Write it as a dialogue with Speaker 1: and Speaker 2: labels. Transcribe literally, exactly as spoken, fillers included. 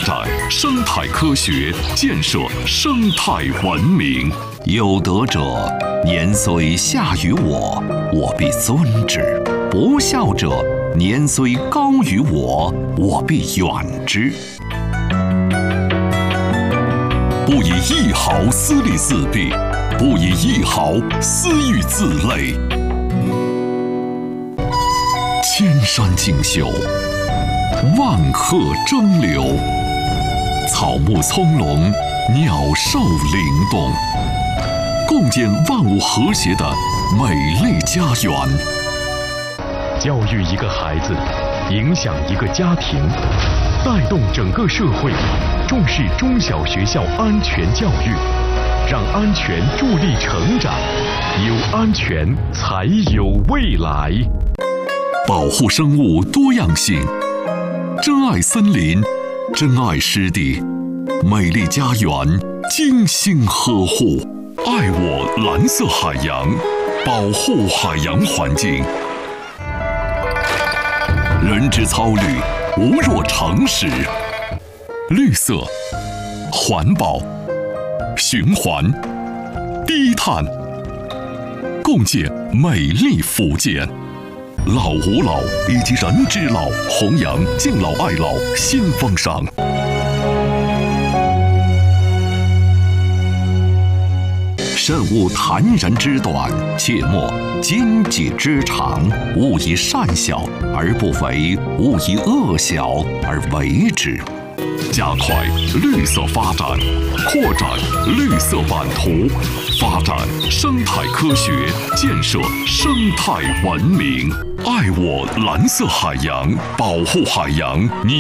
Speaker 1: 展生态科学，建设生态文明。有德者，年虽下于我，我必尊之；不孝者，年虽高于我，我必远之。不以一毫私利自弊，不以一毫私欲自累。千山竞秀，万壑争流，草木葱茏，鸟兽灵动，共建万物和谐的美丽家园。
Speaker 2: 教育一个孩子，影响一个家庭，带动整个社会，重视中小学校安全教育，让安全助力成长，有安全才有未来。
Speaker 1: 保护生物多样性，珍爱森林，珍爱湿地，美丽家园精心呵护，爱我蓝色海洋，保护海洋环境。人之操虑，无若诚实。绿色、环保、循环、低碳，共建美丽福建。老吾老以及人之老，弘扬敬老爱老新风尚。慎勿谈人之短，切莫奸己之长。勿以善小而不为，勿以恶小而为之。加快绿色发展，扩展绿色版图，发展生态科学，建设生态文明。爱我蓝色海洋，保护海洋。你